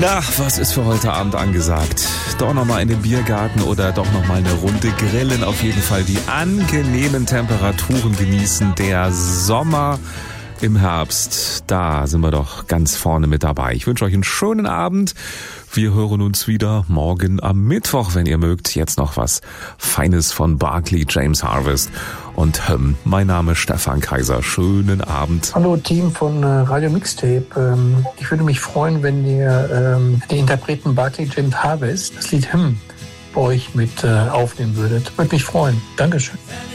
Na, was ist für heute Abend angesagt? Doch nochmal in den Biergarten oder doch nochmal eine Runde grillen. Auf jeden Fall die angenehmen Temperaturen genießen. Der Sommer im Herbst, da sind wir doch ganz vorne mit dabei. Ich wünsche euch einen schönen Abend. Wir hören uns wieder morgen am Mittwoch, wenn ihr mögt. Jetzt noch was Feines von Barclay James Harvest. Und mein Name ist Stefan Kaiser. Schönen Abend. Hallo Team von Radio Mixtape. Ich würde mich freuen, wenn ihr den Interpreten Barclay James Harvest, das Lied bei euch mit aufnehmen würdet. Würde mich freuen. Dankeschön.